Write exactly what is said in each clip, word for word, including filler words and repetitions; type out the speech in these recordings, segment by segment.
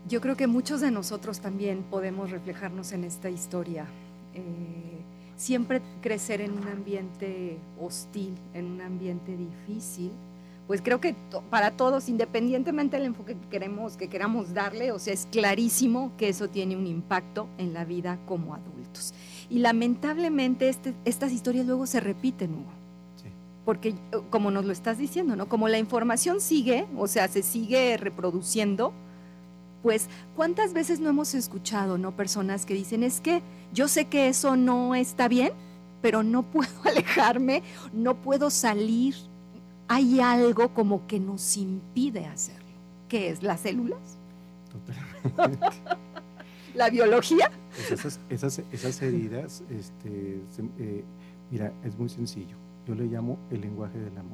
Yo creo que muchos de nosotros también podemos reflejarnos en esta historia. Eh, siempre crecer en un ambiente hostil, en un ambiente difícil, pues creo que to- para todos, independientemente del enfoque que queremos, que queramos darle, o sea, es clarísimo que eso tiene un impacto en la vida como adultos. Y lamentablemente este, estas historias luego se repiten, Hugo. Sí. Porque, como nos lo estás diciendo, ¿no? Como la información sigue, o sea, se sigue reproduciendo, pues, ¿cuántas veces no hemos escuchado, no? Personas que dicen, es que yo sé que eso no está bien, pero no puedo alejarme, no puedo salir. Hay algo como que nos impide hacerlo. ¿Qué es? ¿Las células? Totalmente. ¿La biología? Pues esas, esas, esas heridas, este, se, eh, mira, es muy sencillo. Yo le llamo el lenguaje del amor.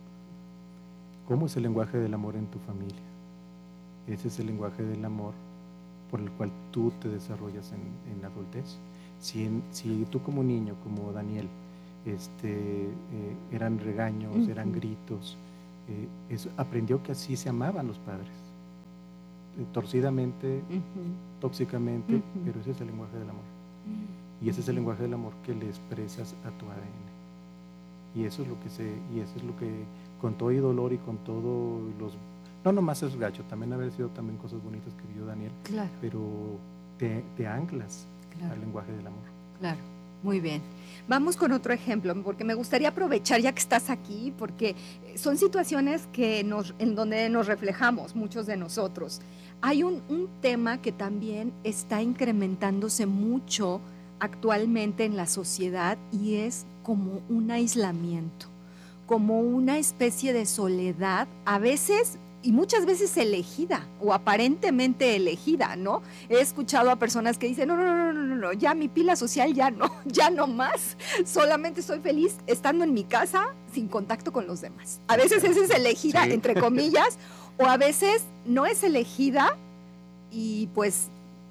¿Cómo es el lenguaje del amor en tu familia? Ese es el lenguaje del amor por el cual tú te desarrollas en, en la adultez. Si, en, si tú como niño, como Daniel, este, eh, eran regaños, uh-huh. eran gritos, eh, eso, aprendió que así se amaban los padres. Eh, torcidamente, uh-huh. tóxicamente, uh-huh. pero ese es el lenguaje del amor. Uh-huh. Y ese es el lenguaje del amor que le expresas a tu A D N. Y eso es lo que se, y eso es lo que, con todo y dolor y con todos los, no nomás es gacho, también haber sido también cosas bonitas que vivió Daniel, claro. pero te, te anclas claro. al lenguaje del amor. Claro, muy bien. Vamos con otro ejemplo, porque me gustaría aprovechar ya que estás aquí, porque son situaciones que nos, en donde nos reflejamos muchos de nosotros. Hay un, un tema que también está incrementándose mucho actualmente en la sociedad y es como un aislamiento, como una especie de soledad, a veces y muchas veces elegida o aparentemente elegida, ¿no? He escuchado a personas que dicen, no, no, no, no, no, no, ya mi pila social ya no, ya no más, solamente soy feliz estando en mi casa sin contacto con los demás. A veces esa es elegida, sí. entre comillas, o a veces no es elegida y pues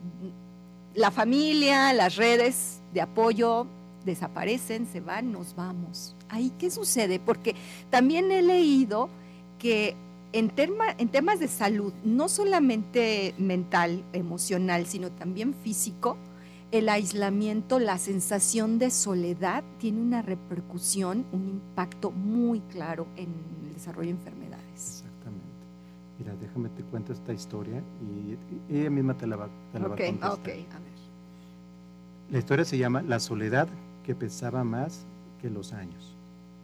la familia, las redes de apoyo desaparecen, se van, nos vamos. ¿Ahí qué sucede? Porque también he leído que en, tema, en temas de salud, no solamente mental, emocional, sino también físico, el aislamiento, la sensación de soledad tiene una repercusión, un impacto muy claro en el desarrollo de enfermedades. Exactamente. Mira, déjame te cuento esta historia y, y ella misma te la va, te la okay, va a contestar. Ok, a ver. La historia se llama La soledad que pesaba más que los años.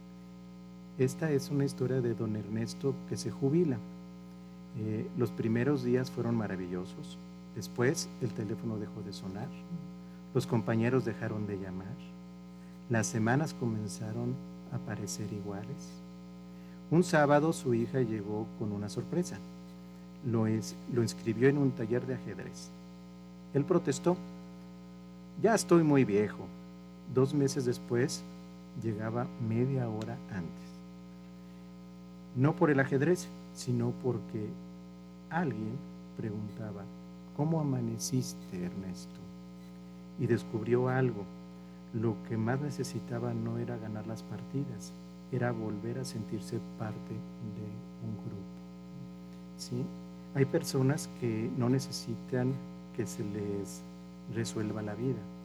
Esta es una historia de don Ernesto que se jubila. Eh, los primeros días fueron maravillosos. Después el teléfono dejó de sonar. Los compañeros dejaron de llamar. Las semanas comenzaron a parecer iguales. Un sábado su hija llegó con una sorpresa. Lo, es, lo inscribió en un taller de ajedrez. Él protestó. Ya estoy muy viejo. Dos meses después llegaba media hora antes. No por el ajedrez, sino porque alguien preguntaba, ¿cómo amaneciste, Ernesto? Y descubrió algo. Lo que más necesitaba no era ganar las partidas, era volver a sentirse parte de un grupo. ¿Sí? Hay personas que no necesitan que se les resuelva la vida.